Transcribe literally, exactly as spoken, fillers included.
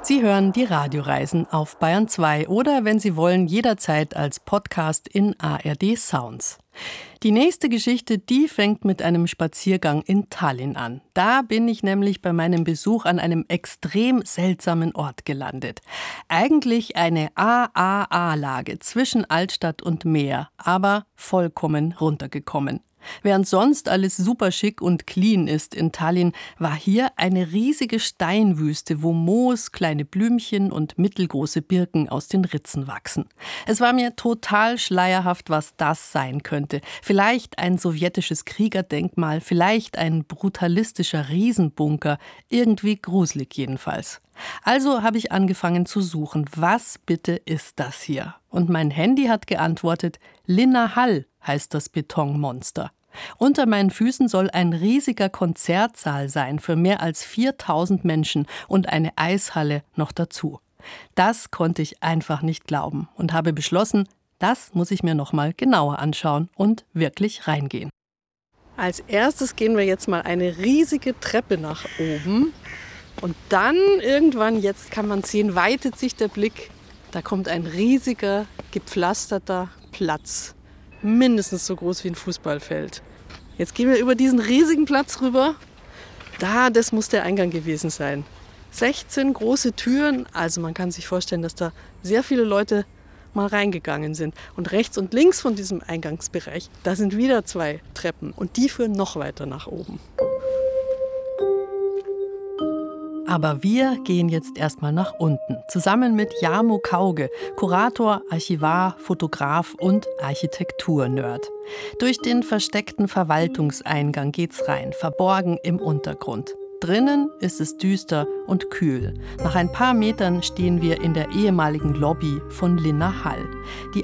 Sie hören die Radioreisen auf Bayern zwei oder, wenn Sie wollen, jederzeit als Podcast in A R D Sounds. Die nächste Geschichte, die fängt mit einem Spaziergang in Tallinn an. Da bin ich nämlich bei meinem Besuch an einem extrem seltsamen Ort gelandet. Eigentlich eine A A A-Lage zwischen Altstadt und Meer, aber vollkommen runtergekommen. Während sonst alles super schick und clean ist in Tallinn, war hier eine riesige Steinwüste, wo Moos, kleine Blümchen und mittelgroße Birken aus den Ritzen wachsen. Es war mir total schleierhaft, was das sein könnte. Vielleicht ein sowjetisches Kriegerdenkmal, vielleicht ein brutalistischer Riesenbunker, irgendwie gruselig jedenfalls. Also habe ich angefangen zu suchen, was bitte ist das hier? Und mein Handy hat geantwortet, Linnahall heißt das Betonmonster. Unter meinen Füßen soll ein riesiger Konzertsaal sein für mehr als viertausend Menschen und eine Eishalle noch dazu. Das konnte ich einfach nicht glauben und habe beschlossen, das muss ich mir noch mal genauer anschauen und wirklich reingehen. Als erstes gehen wir jetzt mal eine riesige Treppe nach oben. Und dann irgendwann, jetzt kann man sehen, weitet sich der Blick. Da kommt ein riesiger, gepflasterter Platz. Mindestens so groß wie ein Fußballfeld. Jetzt gehen wir über diesen riesigen Platz rüber. Da, das muss der Eingang gewesen sein. sechzehn große Türen, also man kann sich vorstellen, dass da sehr viele Leute mal reingegangen sind. Und rechts und links von diesem Eingangsbereich, da sind wieder zwei Treppen. Und die führen noch weiter nach oben. Aber wir gehen jetzt erstmal nach unten, zusammen mit Jarmo Kauge, Kurator, Archivar, Fotograf und Architektur-Nerd. Durch den versteckten Verwaltungseingang geht's rein, verborgen im Untergrund. Drinnen ist es düster und kühl. Nach ein paar Metern stehen wir in der ehemaligen Lobby von Linnahall. Die